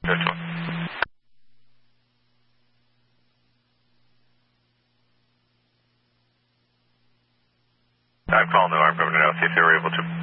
That's one. I've called the airport now, see if they were able to